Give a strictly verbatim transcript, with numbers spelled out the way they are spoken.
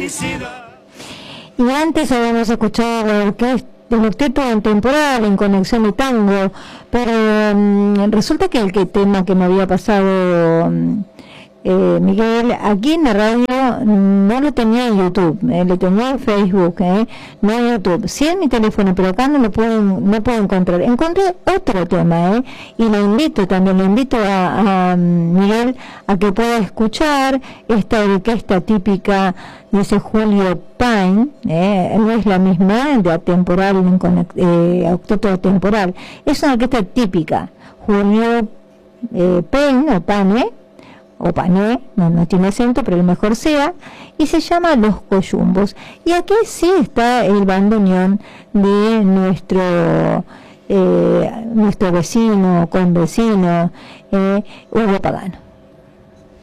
felicidad. Y antes habíamos escuchado la orquesta, el octeto temporal en Conexión de Tango, pero um, resulta que el que tema que me había pasado um, eh, Miguel, aquí en la radio no lo tenía en YouTube, eh, lo tenía en Facebook, eh, no en YouTube, sí en mi teléfono, pero acá no lo puedo, no puedo encontrar. Encontré otro tema, eh, y lo invito también, lo invito a, a Miguel a que pueda escuchar esta orquesta típica, dice Julio Paine, eh, no es la misma de atemporal, eh, octeto atemporal, es una orquesta típica, Julio eh, Paine o Pane, o Pané, no, no tiene acento, pero lo mejor sea, y se llama Los Coyumbos. Y aquí sí está el bandoneón de nuestro eh, nuestro vecino, convecino, eh, Hugo Pagano.